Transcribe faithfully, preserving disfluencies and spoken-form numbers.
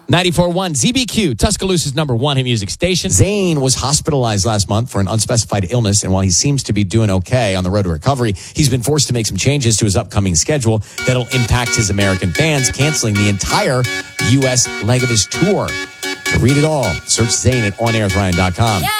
ninety-four point one Z B Q, Tuscaloosa's number one hit music station. Zayn was hospitalized last month for an unspecified illness, and while he seems to be doing okay on the road to recovery, he's been forced to make some changes to his upcoming schedule that'll impact his American fans, canceling the entire U S leg of his tour. To read it all, search Zayn at on air with ryan dot com. Yeah.